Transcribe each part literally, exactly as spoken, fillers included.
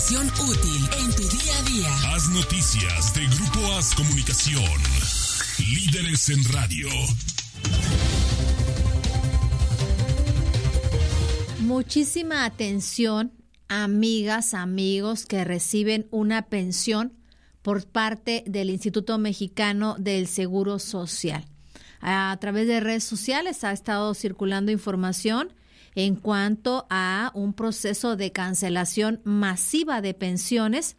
información útil en tu día a día. Haz noticias de Grupo Haz Comunicación. Líderes en radio. Muchísima atención, amigas, amigos que reciben una pensión por parte del Instituto Mexicano del Seguro Social. A través de redes sociales ha estado circulando información en cuanto a un proceso de cancelación masiva de pensiones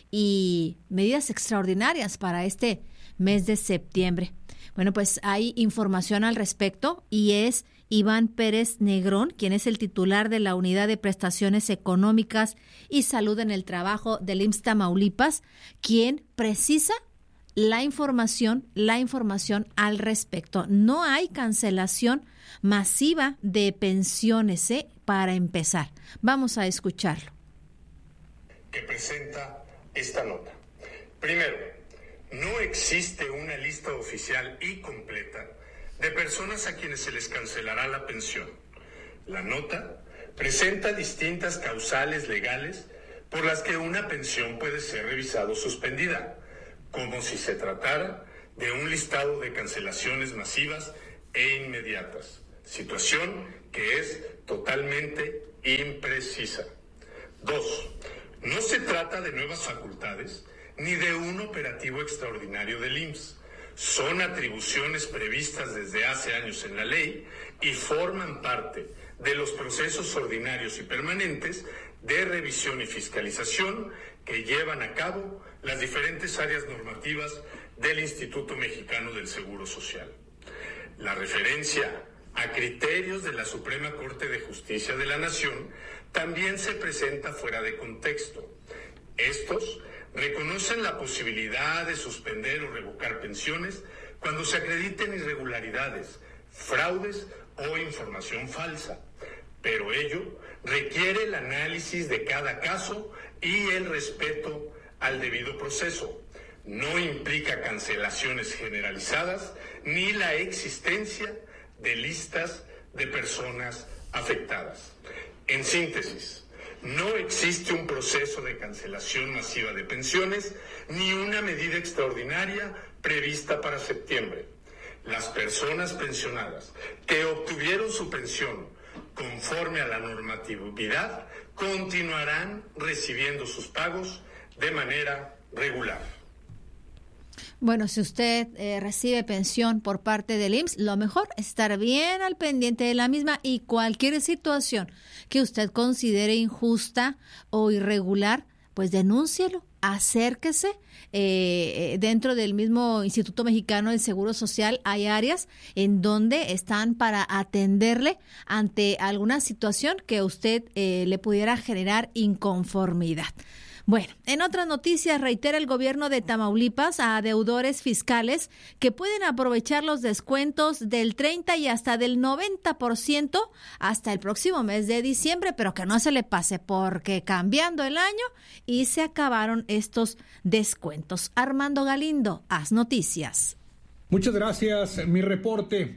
y medidas extraordinarias para este mes de septiembre. Bueno, pues hay información al respecto y es Iván Pérez Negrón, quien es el titular de la Unidad de Prestaciones Económicas y Salud en el Trabajo del I M S S Tamaulipas, quien precisa la información, la información al respecto. No hay cancelación masiva de pensiones, ¿eh? Para empezar. Vamos a escucharlo. Que presenta esta nota. Primero, no existe una lista oficial y completa de personas a quienes se les cancelará la pensión. La nota presenta distintas causales legales por las que una pensión puede ser revisada o suspendida, como si se tratara de un listado de cancelaciones masivas e inmediatas, situación que es totalmente imprecisa. Dos, no se trata de nuevas facultades ni de un operativo extraordinario del I M S S. Son atribuciones previstas desde hace años en la ley y forman parte de los procesos ordinarios y permanentes de revisión y fiscalización que llevan a cabo las diferentes áreas normativas del Instituto Mexicano del Seguro Social. La referencia a criterios de la Suprema Corte de Justicia de la Nación también se presenta fuera de contexto. Estos reconocen la posibilidad de suspender o revocar pensiones cuando se acrediten irregularidades, fraudes o información falsa, pero ello requiere el análisis de cada caso y el respeto al debido proceso. No implica cancelaciones generalizadas ni la existencia de listas de personas afectadas. En síntesis, no existe un proceso de cancelación masiva de pensiones ni una medida extraordinaria prevista para septiembre. Las personas pensionadas que obtuvieron su pensión conforme a la normatividad continuarán recibiendo sus pagos de manera regular. Bueno, si usted eh, recibe pensión por parte del I M S S, lo mejor es estar bien al pendiente de la misma y cualquier situación que usted considere injusta o irregular, pues denúncielo, acérquese. Eh, dentro del mismo Instituto Mexicano del Seguro Social hay áreas en donde están para atenderle ante alguna situación que a usted eh, le pudiera generar inconformidad. Bueno, en otras noticias, reitera el gobierno de Tamaulipas a deudores fiscales que pueden aprovechar los descuentos del treinta y hasta del noventa por ciento hasta el próximo mes de diciembre, pero que no se le pase porque cambiando el año y se acabaron estos descuentos. Armando Galindo, Haz Noticias. Muchas gracias, mi reporte.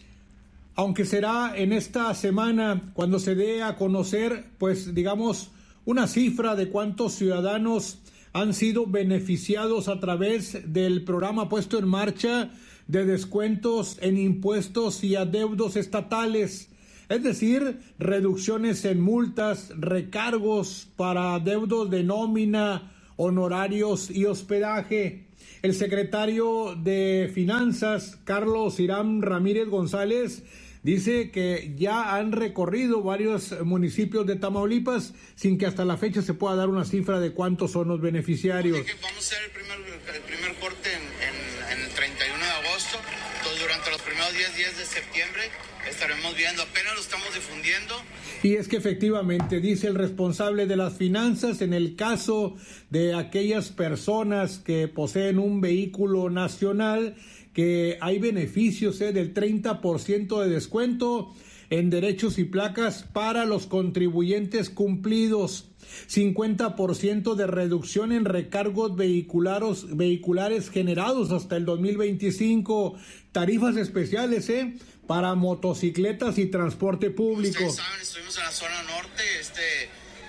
Aunque será en esta semana cuando se dé a conocer, pues digamos, una cifra de cuántos ciudadanos han sido beneficiados a través del programa puesto en marcha de descuentos en impuestos y adeudos estatales, es decir, reducciones en multas, recargos para adeudos de nómina, honorarios y hospedaje. El secretario de Finanzas, Carlos Irán Ramírez González, dice que ya han recorrido varios municipios de Tamaulipas sin que hasta la fecha se pueda dar una cifra de cuántos son los beneficiarios. Vamos a hacer el primer, el primer corte en, en, en el treinta y uno de agosto. Entonces, durante los primeros diez días de septiembre estaremos viendo, apenas lo estamos difundiendo. Y es que efectivamente, dice el responsable de las finanzas, en el caso de aquellas personas que poseen un vehículo nacional, que hay beneficios eh, del treinta por ciento de descuento en derechos y placas para los contribuyentes cumplidos, cincuenta por ciento de reducción en recargos vehiculares, vehiculares generados hasta el dos mil veinticinco, tarifas especiales eh, para motocicletas y transporte público. Ustedes saben, estuvimos en la zona norte, este,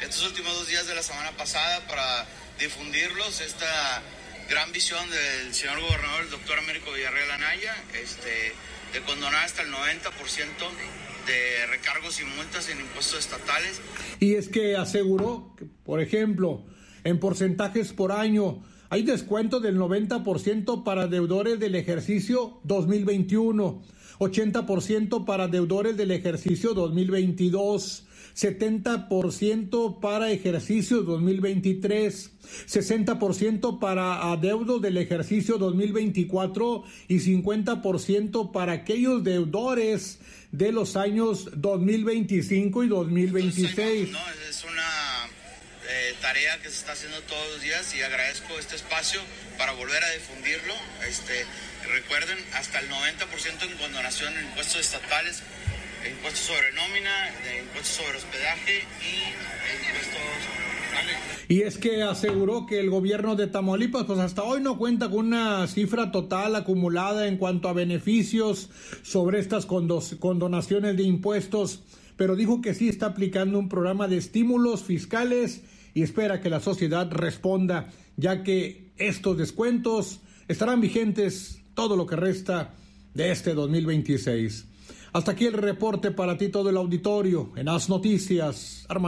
estos últimos dos días de la semana pasada para difundirlos, esta gran visión del señor gobernador, el doctor Américo Villarreal Anaya, este, de condonar hasta el noventa por ciento de recargos y multas en impuestos estatales. Y es que aseguró que, por ejemplo, en porcentajes por año, hay descuento del noventa por ciento para deudores del ejercicio dos mil veintiuno, ochenta por ciento para deudores del ejercicio dos mil veintidós, setenta por ciento para ejercicio dos mil veintitrés, sesenta por ciento para adeudos del ejercicio dos mil veinticuatro y cincuenta por ciento para aquellos deudores de los años dos mil veinticinco y dos mil veintiséis. No, es una eh, tarea que se está haciendo todos los días y agradezco este espacio para volver a difundirlo. Este, recuerden, hasta el noventa por ciento en condonación en impuestos estatales, impuestos sobre nómina, de impuestos sobre hospedaje y impuestos sobre... Y es que aseguró que el gobierno de Tamaulipas pues hasta hoy no cuenta con una cifra total acumulada en cuanto a beneficios sobre estas condonaciones de impuestos, pero dijo que sí está aplicando un programa de estímulos fiscales y espera que la sociedad responda, ya que estos descuentos estarán vigentes todo lo que resta de este dos mil veintiséis. Hasta aquí el reporte para ti, todo el auditorio, en As Noticias. Armando